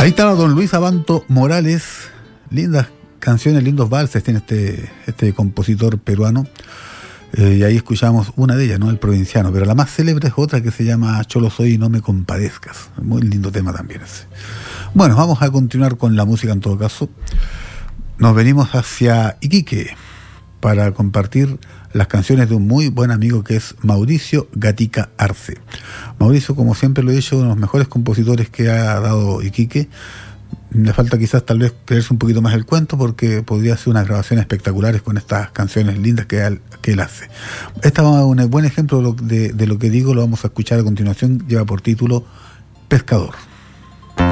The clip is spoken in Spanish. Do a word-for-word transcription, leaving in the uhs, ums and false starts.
Ahí estaba don Luis Abanto Morales, lindas canciones, lindos valses tiene este, este compositor peruano, eh, y ahí escuchamos una de ellas, ¿no? El Provinciano, pero la más célebre es otra que se llama Cholo soy y no me compadezcas, muy lindo tema también ese. Bueno, vamos a continuar con la música en todo caso. Nos venimos hacia Iquique para compartir las canciones de un muy buen amigo que es Mauricio Gatica Arce. Mauricio, como siempre lo he dicho, uno de los mejores compositores que ha dado Iquique. Le falta quizás tal vez creerse un poquito más el cuento, porque podría hacer unas grabaciones espectaculares con estas canciones lindas que él, que él hace. Este es un buen ejemplo de, de lo que digo, lo vamos a escuchar a continuación, lleva por título Pescador.